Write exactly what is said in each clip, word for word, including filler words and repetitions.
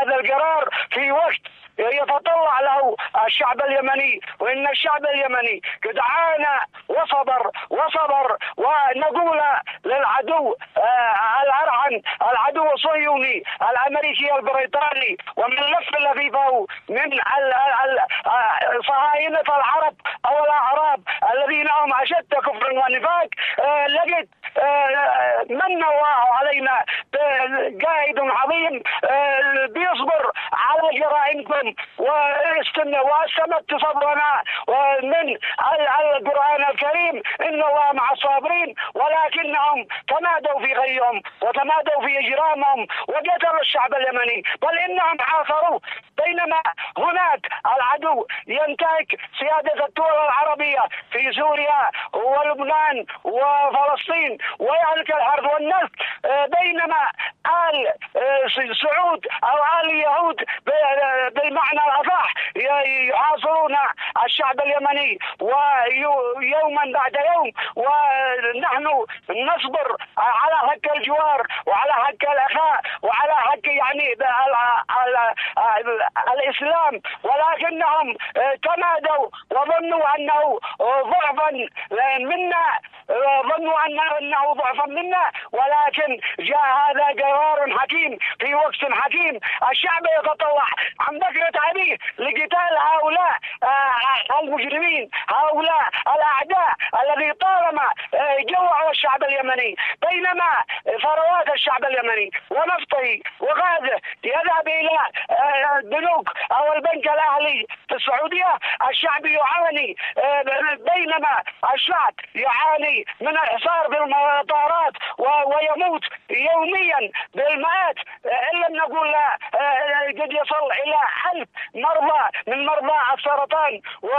هذا القرار في وقت يتطلع له الشعب اليمني، وإن الشعب اليمني قد عانى وصبر وصبر ونقول للعدو الأرعن، العدو الصهيوني الأمريكي البريطاني ومن لف لفيفه من صهاينة العرب أو الأعراب الذين هم أشد كفرا ونفاق، لقد من الله علينا قائد عظيم بيصبر على جرائمكم واستمدت صبرنا من القرآن الكريم إن الله مع الصابرين، ولكنهم تمادوا في غيهم وتمادوا في إجرامهم وقتلوا الشعب اليمني، بل إنهم عاصروه. بينما هناك العدو ينتهك سيادة الدول العربية في سوريا ولبنان وفلسطين ويهلك الحرب والنفط، بينما آل سعود أو آل اليهود بالمعنى الأصح يحاصرون الشعب اليمني ويوما بعد يوم، ونحن نصبر على حق الجوار وعلى حق الأخاء وعلى حق يعني الإسلام، ولكنهم تمادوا وظنوا أنه ضعفا منا ظنوا أنه ضعفا منا ولكن جاء هذا قرار حكيم في وقت حكيم. الشعب يتطلع عن بكرة أبيه لقتال هؤلاء المجرمين، هؤلاء الأعداء الذي طالما جوعوا الشعب اليمني، بينما ثروات الشعب اليمني ونفطه وغازه يذهب إلى البنوك أو البنك الأهلي في السعودية. الشعب يعاني، بينما الشعب يعاني من الحصار بالمطارات ويموت يوميا بالمئات، إن لم نقول قد يصل إلى ألف مرضى من مرضى السرطان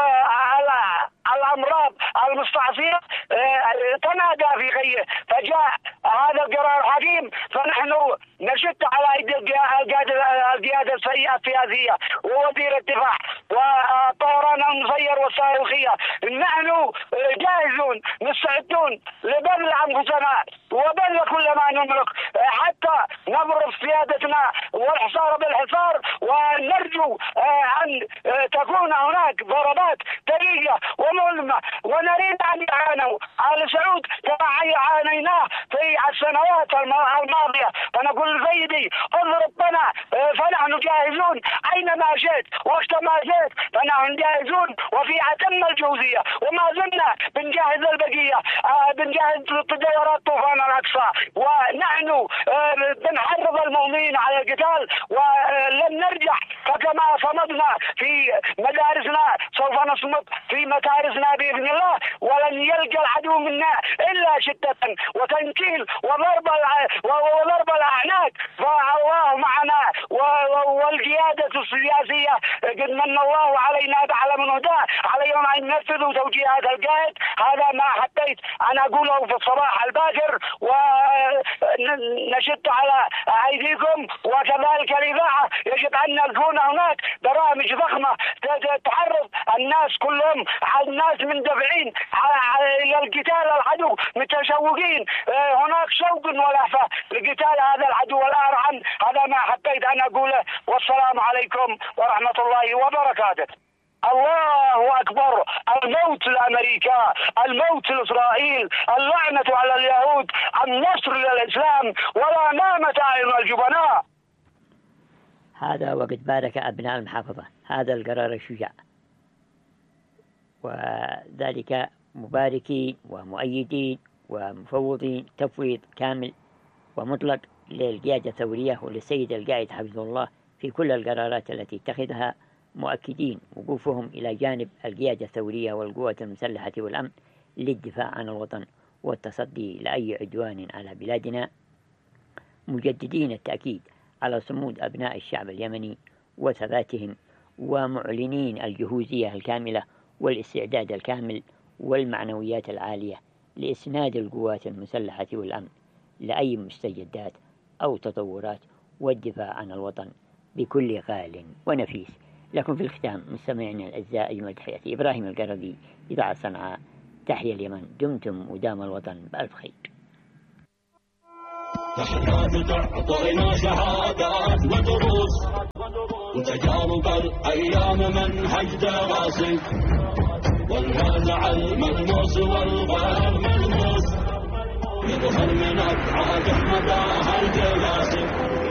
والأمراض المستعصية تنادى في غيه. فجاء هذا القرار حكيم، فنحن نشد على أيدي القيادة السيئة السياسية ووزير الدفاع والطيران المسير والصاروخية، نحن جاهزون مستعدون لبذل أنفسنا وبذل كل ما نملك حتى نضرب سيادتنا والحصار بالحصار، ونرجو أن تكون هناك ضربات ثرية ومؤلمة، ونريد أن يعانوا آل سعود كما عانيناه في السنوات الماضية. فنقول سيدي اضرب بنا فنحن جاهزون أينما شئت وقتما شئت، فنحن جاهزون وفي أتم الجوزية، وما زلنا بنجهز البقية، بنجهز طيارات طوفان الأقصى، ونحن بنحرض المؤمنين على القتال ولن نرجع. فكما صمدنا في مدارسنا سوف نصمد في مدارسنا بإذن الله، ولن يلقى العدو منا إلا شدة وتنكيل وضرب وضرب الأعناق. فالله معنا والقيادة السياسية قد من الله علينا بعلم الهدى، عليهم أن ينفذوا توجيهات القائد. هذا ما حبيت أن أقوله في الصباح الباكر، ونشد على أيديكم. وكذلك الإذاعة يجب أن يكون هناك برامج ضخمة تعرض الناس كلهم على الناس مندفعين إلى القتال العدو متشوقين، هناك شوق ولهفة لقتال هذا العدو الأرعن. هذا ما حبيت أن أقوله، والسلام عليكم ورحمة الله وبركاته. الله أكبر، الموت لأمريكا، الموت لإسرائيل، اللعنة على اليهود، النصر للإسلام، ولا نامت أعين الجبناء. هذا وقد بارك أبناء المحافظة هذا القرار الشجاع، وذلك مباركين ومؤيدين ومفوضين تفويض كامل ومطلق للقيادة الثورية وللسيد القائد حفظه الله في كل القرارات التي اتخذها، مؤكدين وقوفهم إلى جانب القيادة الثورية والقوات المسلحة والأمن للدفاع عن الوطن والتصدي لأي عدوان على بلادنا، مجددين التأكيد على صمود أبناء الشعب اليمني وثباتهم، ومعلنين الجهوزية الكاملة والاستعداد الكامل والمعنويات العالية لإسناد القوات المسلحة والأمن لأي مستجدات أو تطورات والدفاع عن الوطن بكل غال ونفيس. لكم في الختام مستمعينا الأعزاء أجمل تحياتي، إبراهيم القردي، إذاعة صنعاء، تحيا اليمن، دمتم ودام الوطن بألف خير. نحن تعطينا شهادات ودروس وتجارب الأيام منهج دراسي، والوازع الملموس والغير ملموس يظهر من أبعاد مداها الجلاسي.